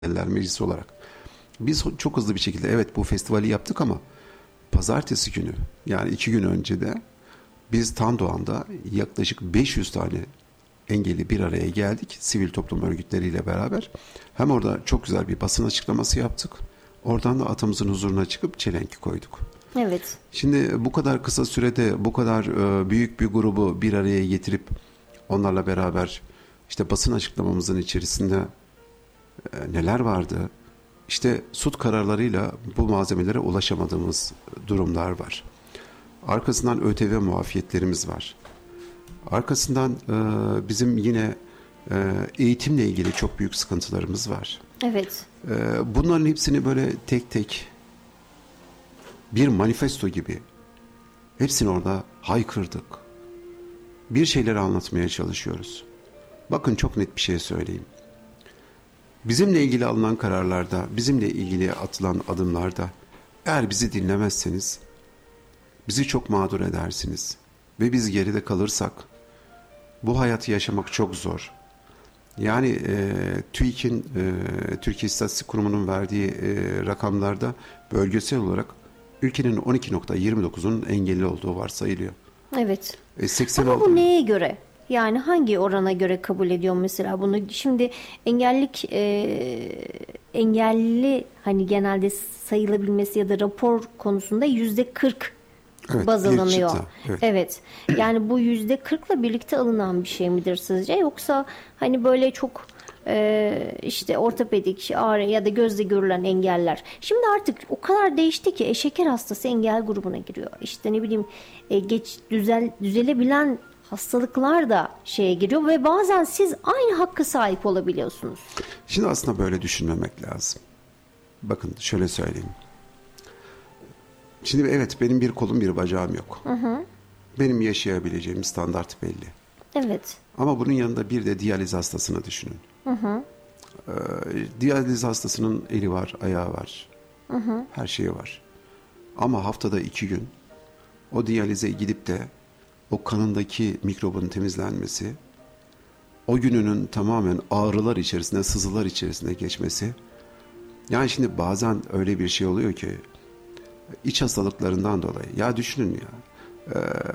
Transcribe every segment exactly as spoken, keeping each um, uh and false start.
Engelliler Meclisi olarak. Biz çok hızlı bir şekilde evet bu festivali yaptık ama pazartesi günü yani iki gün önce de biz Tandoğan'da yaklaşık beş yüz tane engelli bir araya geldik sivil toplum örgütleriyle beraber. Hem orada çok güzel bir basın açıklaması yaptık. Oradan da atamızın huzuruna çıkıp çelenk koyduk. Evet. Şimdi bu kadar kısa sürede bu kadar e, büyük bir grubu bir araya getirip onlarla beraber işte basın açıklamamızın içerisinde e, neler vardı? İşte sut kararlarıyla bu malzemelere ulaşamadığımız durumlar var. Arkasından ÖTV muafiyetlerimiz var. Arkasından e, bizim yine e, eğitimle ilgili çok büyük sıkıntılarımız var. Evet. E, bunların hepsini böyle tek tek bir manifesto gibi hepsini orada haykırdık. Bir şeyleri anlatmaya çalışıyoruz. Bakın çok net bir şey söyleyeyim. Bizimle ilgili alınan kararlarda, bizimle ilgili atılan adımlarda eğer bizi dinlemezseniz bizi çok mağdur edersiniz. Ve biz geride kalırsak bu hayatı yaşamak çok zor. Yani e, TÜİK'in, e, Türkiye İstatistik Kurumu'nun verdiği e, rakamlarda bölgesel olarak ülkenin on iki nokta yirmi dokuzunun engelli olduğu varsayılıyor. Evet. E, seksen altı Ama bu neye göre? Yani hangi orana göre kabul ediyor mesela bunu? Şimdi engellik e, engelli hani genelde sayılabilmesi ya da rapor konusunda yüzde kırk evet, baz bir alınıyor. çıta, evet. Evet. Yani bu yüzde kırkla birlikte alınan bir şey midir sizce? Yoksa hani böyle çok e, işte ortopedik, ağrı ya da gözle görülen engeller. Şimdi artık o kadar değişti ki e, şeker hastası engel grubuna giriyor. İşte ne bileyim e, geç düzel düzelebilen hastalıklar da şeye giriyor ve bazen siz aynı hakkı sahip olabiliyorsunuz. Şimdi aslında böyle düşünmemek lazım. Bakın şöyle söyleyeyim. Şimdi evet benim bir kolum bir bacağım yok. Hı hı. Benim yaşayabileceğim standart belli. Evet. Ama bunun yanında bir de diyaliz hastasını düşünün. Hı hı. Ee, diyaliz hastasının eli var, ayağı var. Hı hı. Her şeyi var. Ama haftada iki gün o diyalize gidip de o kanındaki mikrobun temizlenmesi, o gününün tamamen ağrılar içerisinde, sızılar içerisinde geçmesi. Yani şimdi bazen öyle bir şey oluyor ki iç hastalıklarından dolayı. Ya düşünün ya. Ee,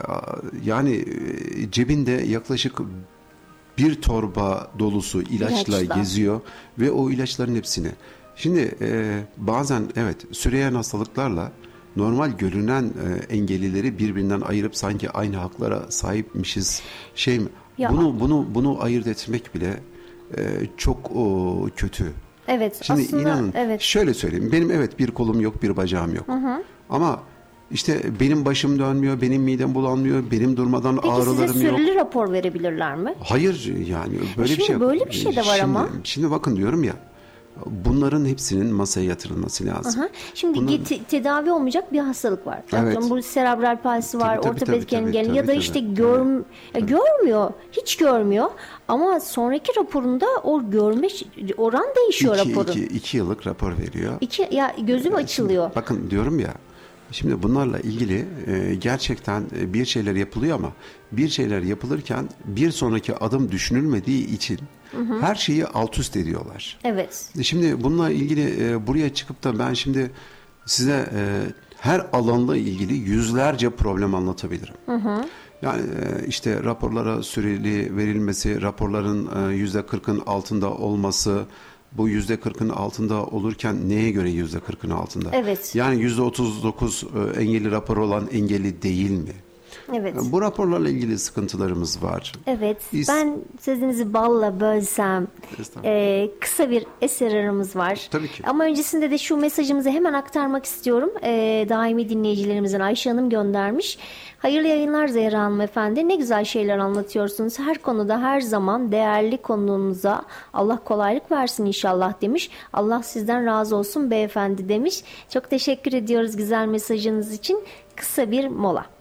yani cebinde yaklaşık bir torba dolusu ilaçla İlaçla. geziyor ve o ilaçların hepsini. Şimdi e, bazen evet süreyen hastalıklarla normal görünen e, engellileri birbirinden ayırıp sanki aynı haklara sahipmişiz şey mi? Ya. Bunu bunu bunu ayırt etmek bile e, çok o, kötü. Evet. Şimdi aslında inanın evet. şöyle söyleyeyim. Benim evet bir kolum yok, bir bacağım yok. Hı hı. Ama işte benim başım dönmüyor, benim midem bulanmıyor, benim durmadan Peki ağrılarım size yok. süreli rapor verebilirler mi? Hayır yani böyle şimdi bir şey yok. böyle bir şey de var şimdi, ama. Şimdi bakın diyorum ya bunların hepsinin masaya yatırılması lazım. Aha. Şimdi Bunun, te- tedavi olmayacak bir hastalık var. Evet. Bu serebral palsi var, Tabii, tabii, ortopedik tabii, engelli tabii, ya da tabii, işte tabii. gör, ya görmüyor, hiç görmüyor. Ama sonraki raporunda o görme oran değişiyor iki, raporun. iki, iki yıllık rapor veriyor. İki, ya gözüm açılıyor. Bakın diyorum ya şimdi bunlarla ilgili e, gerçekten e, bir şeyler yapılıyor ama bir şeyler yapılırken bir sonraki adım düşünülmediği için hı hı. her şeyi alt üst ediyorlar. Evet. Şimdi bununla ilgili e, buraya çıkıp da ben şimdi size e, her alanla ilgili yüzlerce problem anlatabilirim. Hı hı. Yani e, işte raporlara süreli verilmesi, raporların yüzde kırkın altında olması, bu yüzde kırkın altında olurken neye göre yüzde kırkın altında? Evet. Yani yüzde otuz dokuz engelli raporu olan engelli değil mi? Evet. Bu raporlarla ilgili sıkıntılarımız var. Evet. Biz, ben sözünüzü balla bölsem e, kısa bir eser aramız var. Tabii ki. Ama öncesinde de şu mesajımızı hemen aktarmak istiyorum. E, daimi dinleyicilerimizin Ayşe Hanım göndermiş. Hayırlı yayınlar Zehra Hanım efendi. Ne güzel şeyler anlatıyorsunuz. Her konuda her zaman değerli konuğumuza Allah kolaylık versin inşallah demiş. Allah sizden razı olsun beyefendi demiş. Çok teşekkür ediyoruz güzel mesajınız için. Kısa bir mola.